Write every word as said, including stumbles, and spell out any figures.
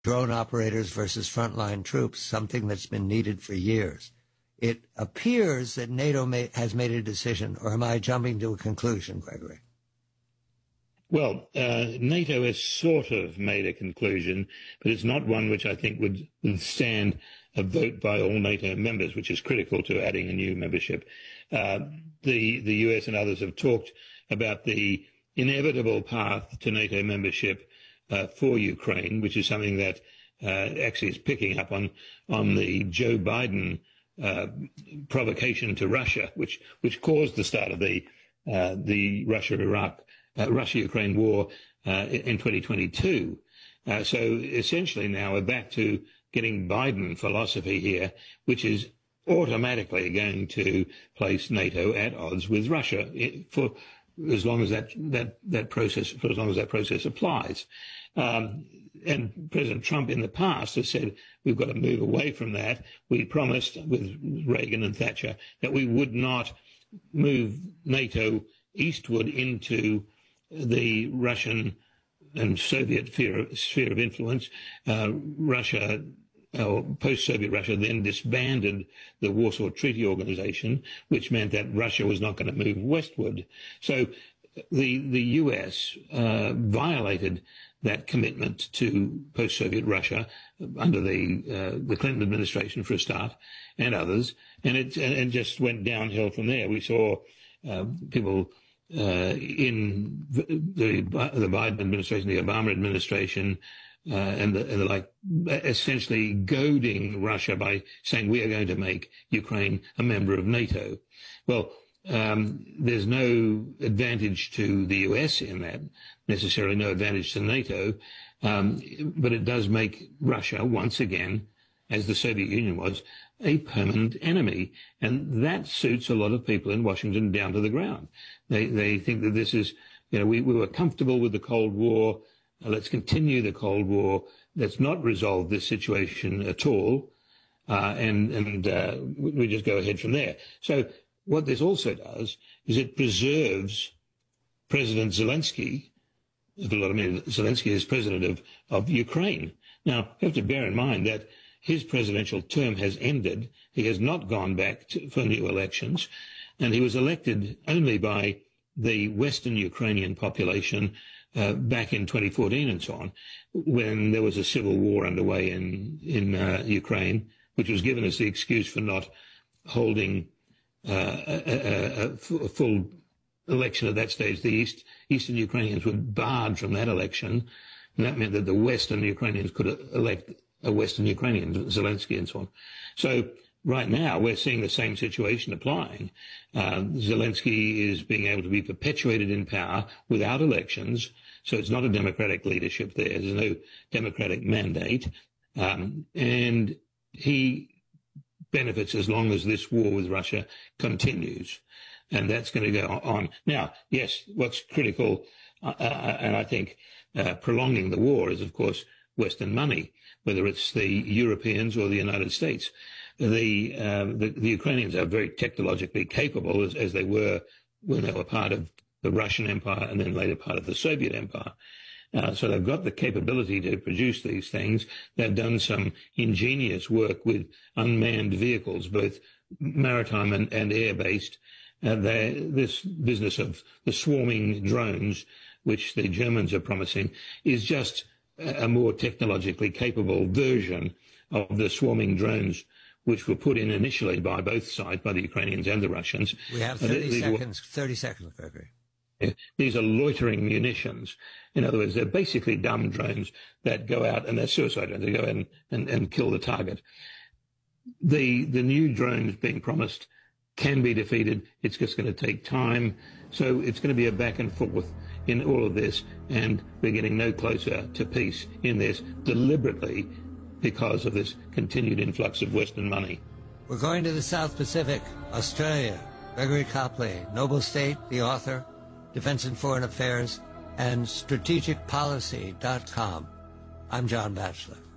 drone operators versus frontline troops, something that's been needed for years. It appears that NATO may, has made a decision, or am I jumping to a conclusion, Gregory? Well, uh, NATO has sort of made a conclusion, but it's not one which I think would withstand a vote by all NATO members, which is critical to adding a new membership. Uh, the, the U S and others have talked about the inevitable path to NATO membership uh, for Ukraine, which is something that uh, actually is picking up on, on the Joe Biden uh, provocation to Russia, which, which caused the start of the, uh, the Russia-Iraq Uh, Russia-Ukraine war uh, in twenty twenty-two. Uh, so essentially now we're back to getting Biden philosophy here, which is automatically going to place NATO at odds with Russia for as long as that that that process for as long as that process applies. Um, and President Trump in the past has said we've got to move away from that. We promised with Reagan and Thatcher that we would not move NATO eastward into the Russian and Soviet sphere, sphere of influence. Uh, Russia, or post-Soviet Russia, then disbanded the Warsaw Treaty Organization, which meant that Russia was not going to move westward. So the the U S uh, violated that commitment to post-Soviet Russia under the uh, the Clinton administration for a start, and others, and it and, and just went downhill from there. We saw uh, people uh, in the, the the Biden administration, the Obama administration, uh, and, the, and the like, essentially goading Russia by saying we are going to make Ukraine a member of NATO. Well, Um, there's no advantage to the U S in that, necessarily no advantage to NATO, um, but it does make Russia, once again, as the Soviet Union was, a permanent enemy. And that suits a lot of people in Washington down to the ground. They they think that this is, you know, we, we were comfortable with the Cold War. Uh, let's continue the Cold War. Let's not resolve this situation at all. Uh, and and uh, we just go ahead from there. So what this also does is it preserves President Zelensky. A lot of men, Zelensky is president of, of Ukraine. Now, you have to bear in mind that his presidential term has ended. He has not gone back to, for new elections, and he was elected only by the Western Ukrainian population uh, back in twenty fourteen and so on, when there was a civil war underway in, in uh, Ukraine, which was given as the excuse for not holding Uh, a, a, a full election at that stage. The East, Eastern Ukrainians were barred from that election, and that meant that the Western Ukrainians could elect a Western Ukrainian, Zelensky and so on. So right now we're seeing the same situation applying. Uh, Zelensky is being able to be perpetuated in power without elections, so it's not a democratic leadership there. There's no democratic mandate, um, and he benefits as long as this war with Russia continues, and that's going to go on. Now, yes, what's critical, uh, uh, and I think uh, prolonging the war is, of course, Western money, whether it's the Europeans or the United States. The, uh, the, the Ukrainians are very technologically capable, as, as they were when they were part of the Russian Empire and then later part of the Soviet Empire. Uh, so they've got the capability to produce these things. They've done some ingenious work with unmanned vehicles, both maritime and, and air-based. Uh, this business of the swarming drones, which the Germans are promising, is just a more technologically capable version of the swarming drones which were put in initially by both sides, by the Ukrainians and the Russians. We have thirty uh, seconds, were, thirty seconds, Gregory. These are loitering munitions. In other words, they're basically dumb drones that go out, and they're suicide drones. They go out and, and, and kill the target. The, the new drones being promised can be defeated. It's just going to take time. So it's going to be a back and forth in all of this, and we're getting no closer to peace in this deliberately because of this continued influx of Western money. We're going to the South Pacific, Australia. Gregory Copley, Noble State, the author, Defense and Foreign Affairs, and strategic policy dot com. I'm John Batchelor.